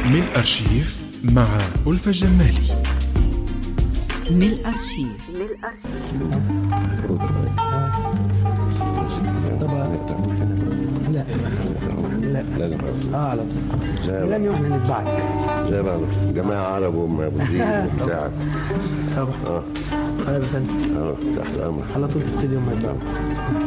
من أرشيف مع ألفة جمالي. من الأرشيف. لا لا لازم على طول لن يحن نتبعك زي بقى جماعة عرب ومعبودين وبتاع. طبعا. انا بفندم تحت امرك على طول تبتدي يوم ما يتبعك.